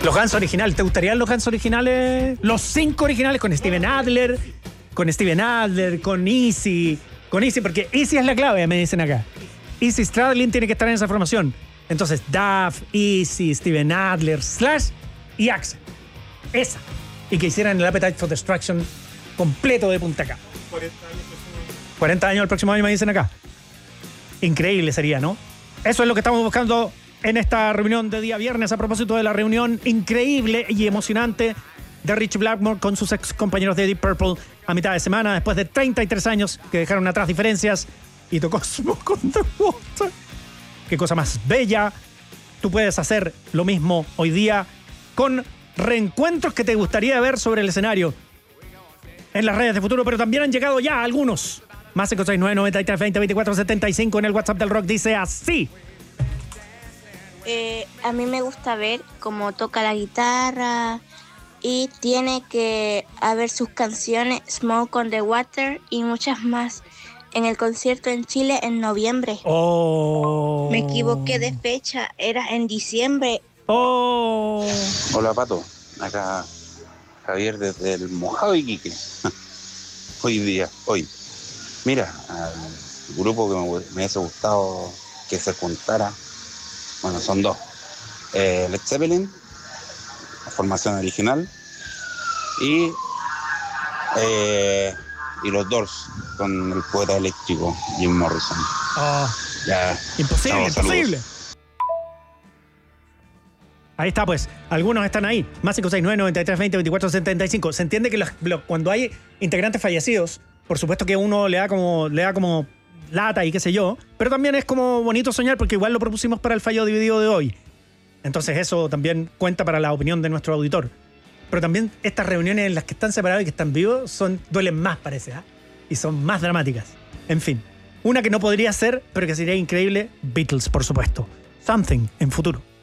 Los Guns originales, ¿te gustarían los Guns originales? Los 5 originales con Steven Adler, con Izzy, porque Izzy es la clave, me dicen acá. Izzy Stradlin tiene que estar en esa formación. Entonces, Duff, Izzy, Steven Adler, Slash y Axl. Esa. Y que hicieran el Appetite for Destruction completo de punta acá. 40 años el próximo año me dicen acá. Increíble sería, ¿no? Eso es lo que estamos buscando en esta reunión de día viernes, a propósito de la reunión increíble y emocionante de Richie Blackmore con sus ex compañeros de Deep Purple a mitad de semana, después de 33 años que dejaron atrás diferencias y tocó Smoke on the Water. Qué cosa más bella. Tú puedes hacer lo mismo hoy día con reencuentros que te gustaría ver sobre el escenario en las redes de Futuro, pero también han llegado ya algunos. Más 569 93 20 24 75 en el WhatsApp del Rock dice así. A mí me gusta ver cómo toca la guitarra y tiene que haber sus canciones Smoke on the Water y muchas más en el concierto en Chile en noviembre. Oh. Me equivoqué de fecha, era en diciembre. Oh. Hola Pato, acá Javier desde el Mojado Iquique. Hoy. Mira, al grupo que me hubiese gustado que se juntara, bueno, son dos. Led Zeppelin, la formación original, y los Doors, con el poeta eléctrico Jim Morrison. Oh. Ya. Imposible. Ahí está, pues. Algunos están ahí. Más 569 93 20 24 75. Se entiende que cuando hay integrantes fallecidos, por supuesto que uno le da como lata y qué sé yo, pero también es como bonito soñar porque igual lo propusimos para el fallo dividido de hoy. Entonces eso también cuenta para la opinión de nuestro auditor. Pero también estas reuniones en las que están separados y que están vivos duelen más, parece, ¿eh? Y son más dramáticas. En fin, una que no podría ser, pero que sería increíble, Beatles, por supuesto. Something en Futuro.